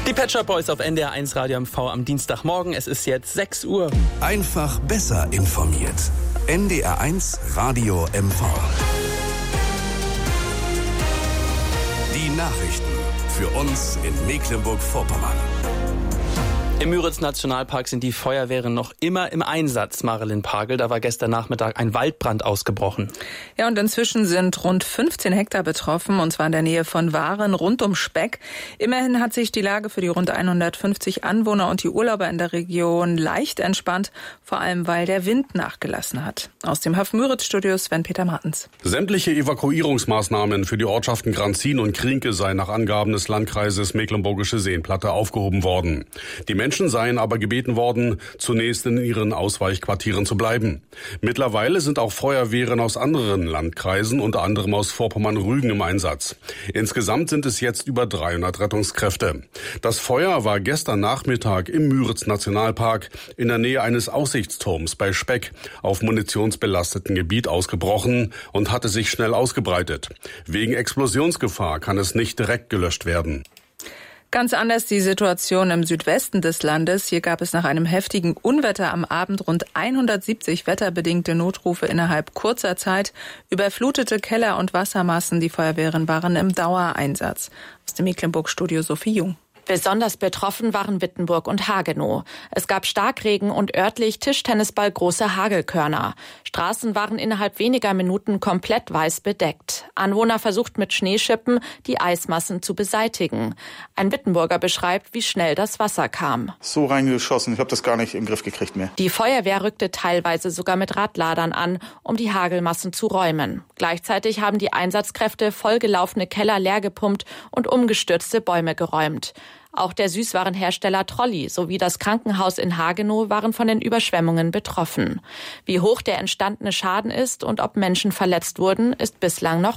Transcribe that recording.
Die Pet Shop Boys auf NDR 1 Radio MV am Dienstagmorgen. Es ist jetzt 6 Uhr. Einfach besser informiert. NDR 1 Radio MV. Die Nachrichten für uns in Mecklenburg-Vorpommern. Im Müritz-Nationalpark sind die Feuerwehren noch immer im Einsatz, Marilyn Pagel. Da war gestern Nachmittag ein Waldbrand ausgebrochen. Ja, und inzwischen sind rund 15 Hektar betroffen, und zwar in der Nähe von Waren rund um Speck. Immerhin hat sich die Lage für die rund 150 Anwohner und die Urlauber in der Region leicht entspannt, vor allem weil der Wind nachgelassen hat. Aus dem Hafen Müritz-Studio Sven-Peter Martens. Sämtliche Evakuierungsmaßnahmen für die Ortschaften Granzin und Krienke seien nach Angaben des Landkreises Mecklenburgische Seenplatte aufgehoben worden. Die Menschen seien aber gebeten worden, zunächst in ihren Ausweichquartieren zu bleiben. Mittlerweile sind auch Feuerwehren aus anderen Landkreisen, unter anderem aus Vorpommern-Rügen, im Einsatz. Insgesamt sind es jetzt über 300 Rettungskräfte. Das Feuer war gestern Nachmittag im Müritz-Nationalpark in der Nähe eines Aussichtsturms bei Speck auf munitionsbelasteten Gebiet ausgebrochen und hatte sich schnell ausgebreitet. Wegen Explosionsgefahr kann es nicht direkt gelöscht werden. Ganz anders die Situation im Südwesten des Landes. Hier gab es nach einem heftigen Unwetter am Abend rund 170 wetterbedingte Notrufe innerhalb kurzer Zeit. Überflutete Keller und Wassermassen. Die Feuerwehren waren im Dauereinsatz. Aus dem Mecklenburg-Studio Sophie Jung. Besonders betroffen waren Wittenburg und Hagenow. Es gab Starkregen und örtlich Tischtennisball große Hagelkörner. Straßen waren innerhalb weniger Minuten komplett weiß bedeckt. Anwohner versuchten mit Schneeschippen, die Eismassen zu beseitigen. Ein Wittenburger beschreibt, wie schnell das Wasser kam. So reingeschossen, ich habe das gar nicht im Griff gekriegt mehr. Die Feuerwehr rückte teilweise sogar mit Radladern an, um die Hagelmassen zu räumen. Gleichzeitig haben die Einsatzkräfte vollgelaufene Keller leergepumpt und umgestürzte Bäume geräumt. Auch der Süßwarenhersteller Trolli sowie das Krankenhaus in Hagenow waren von den Überschwemmungen betroffen. Wie hoch der entstandene Schaden ist und ob Menschen verletzt wurden, ist bislang noch